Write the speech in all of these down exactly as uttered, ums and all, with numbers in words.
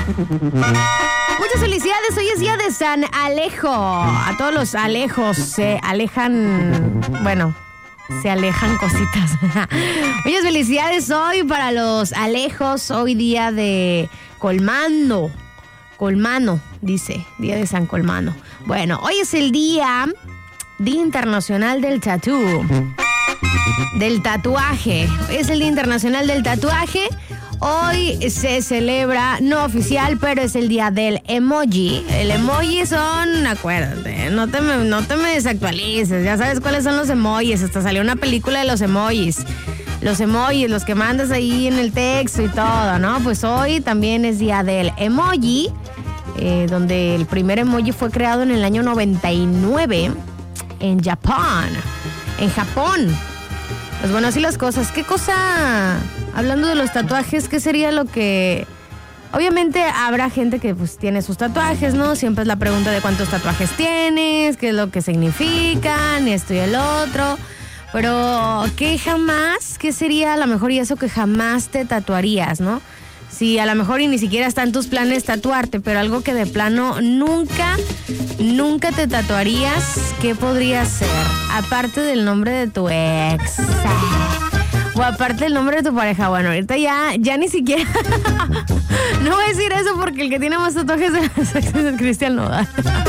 Muchas felicidades, hoy es día de San Alejo. A todos los Alejos se alejan, bueno, se alejan cositas. Muchas felicidades hoy para los Alejos, hoy día de Colmano. Colmano, dice, día de San Colmano. Bueno, hoy es el día, Día Internacional del Tatú. Del tatuaje. Hoy es el Día Internacional del Tatuaje. Hoy se celebra, no oficial, pero es el día del emoji. El emoji son, acuérdate, no te me, no te me desactualices. Ya sabes cuáles son los emojis. Hasta salió una película de los emojis. Los emojis, los que mandas ahí en el texto y todo, ¿no? Pues hoy también es día del emoji, eh, donde el primer emoji fue creado en el año noventa y nueve en Japón. En Japón. Pues bueno, así las cosas. ¿Qué cosa, hablando de los tatuajes, qué sería lo que... Obviamente habrá gente que pues tiene sus tatuajes, ¿no? Siempre es la pregunta de cuántos tatuajes tienes, qué es lo que significan, esto y el otro. Pero ¿qué jamás? ¿Qué sería a lo mejor y eso que jamás te tatuarías, no? Si a lo mejor y ni siquiera está en tus planes tatuarte, pero algo que de plano nunca, nunca te tatuarías, ¿qué podría ser? Aparte del nombre de tu ex. O aparte del nombre de tu pareja. Bueno, ahorita ya, ya ni siquiera... No voy a decir eso porque el que tiene más tatuajes de las exes es Cristian Nodal.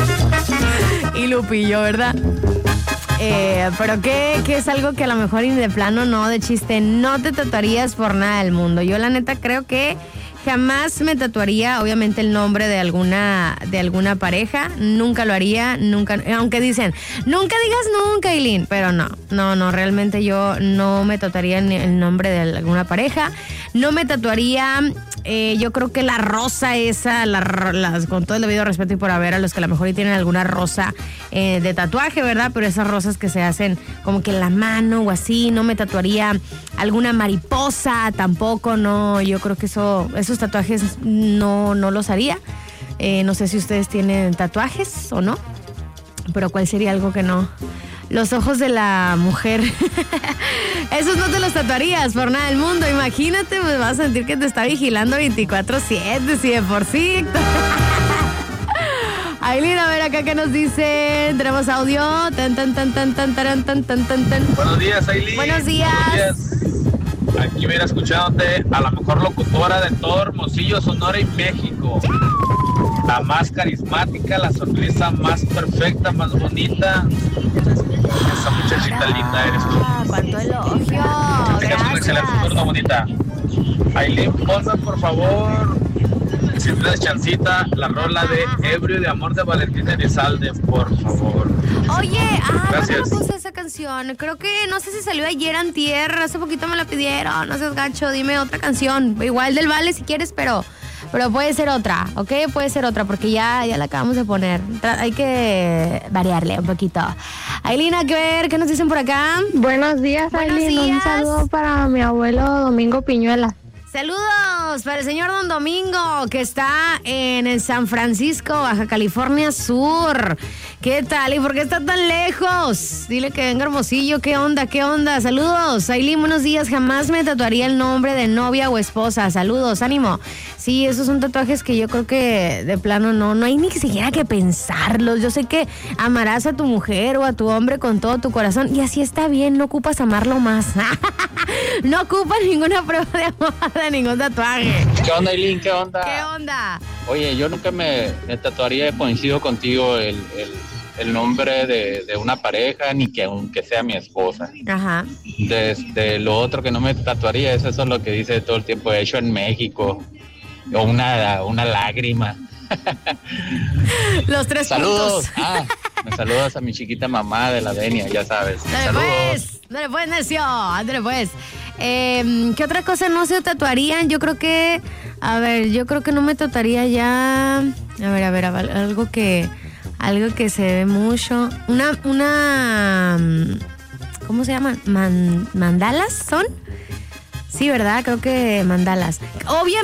Y Lupillo, ¿verdad? Eh, pero que, que es algo que a lo mejor y de plano no, de chiste, no te tatuarías por nada del mundo. Yo la neta creo que jamás me tatuaría, obviamente, el nombre de alguna, de alguna pareja. Nunca lo haría, nunca, aunque dicen, nunca digas nunca, Aileen. Pero no, no, no, realmente yo no me tatuaría el nombre de alguna pareja. No me tatuaría, eh, yo creo que la rosa esa, la, las, con todo el debido respeto y por haber a los que a lo mejor tienen alguna rosa eh, de tatuaje, ¿verdad? Pero esas rosas que se hacen como que en la mano o así, no me tatuaría alguna mariposa tampoco, no, yo creo que eso, esos tatuajes no, no los haría. Eh, no sé si ustedes tienen tatuajes o no, pero ¿cuál sería algo que no? Los ojos de la mujer. Esos no te los tatuarías por nada del mundo. Imagínate, pues vas a sentir que te está vigilando veinticuatro siete, si de por sí. Aileen, a ver acá que nos dicen. Tenemos audio. Tan, tan, tan, tan, tan, tan, tan, tan, tan, tan. Buenos días, Aileen. Buenos días. Buenos días. Aquí viene escuchándote a la mejor locutora de todo Hermosillo, Sonora y México. La más carismática, la sonrisa más perfecta, más bonita. Esa muchachita linda eres tú. ¡Cuánto elogio! Que tengas un excelente turno, bonita. Aileen, ponme por favor, si tienes chancita, la rola de Ebrio de Amor de Valentina Elizalde, por favor. Oye, ah, gracias. ¿cuándo puse esa canción? Creo que, no sé si salió ayer antier, hace poquito me la pidieron, no seas gacho, dime otra canción. Igual del Vale si quieres, pero... Pero puede ser otra, ¿ok? Puede ser otra, porque ya, ya la acabamos de poner. Tra- hay que variarle un poquito. Aileen, a ver, ¿qué nos dicen por acá? Buenos días, Buenos Aileen. días. Un saludo para mi abuelo Domingo Piñuela. Saludos para el señor Don Domingo, que está en San Francisco, Baja California Sur. ¿Qué tal? ¿Y por qué está tan lejos? Dile que venga Hermosillo. ¿Qué onda? ¿Qué onda? Saludos. Aileen, buenos días. Jamás me tatuaría el nombre de novia o esposa. Saludos, ánimo. Sí, esos son tatuajes que yo creo que de plano no, no hay ni siquiera que pensarlos. Yo sé que amarás a tu mujer o a tu hombre con todo tu corazón y así está bien, no ocupas amarlo más. No ocupas ninguna prueba de amor de ningún tatuaje. ¿Qué onda, Aileen? ¿Qué onda? ¿Qué onda? Oye, yo nunca me, me tatuaría, coincido contigo, el, el, el nombre de, de una pareja, ni que aunque sea mi esposa. Ajá. Desde lo otro que no me tatuaría es eso, lo que dice todo el tiempo, hecho en México, o una, una lágrima. Los tres Saludos. puntos. Ah, me saludas a mi chiquita mamá de la Denia, ya sabes. Dale Saludos. pues, dale pues, necio, ándale pues. Eh, ¿Qué otra cosa no se tatuarían? Yo creo que, a ver, yo creo que no me tatuaría ya. A ver, a ver, a ver, algo que, algo que se ve mucho. Una, una, ¿cómo se llaman? Man, ¿Mandalas son? Sí, ¿verdad? Creo que mandalas. Obviamente.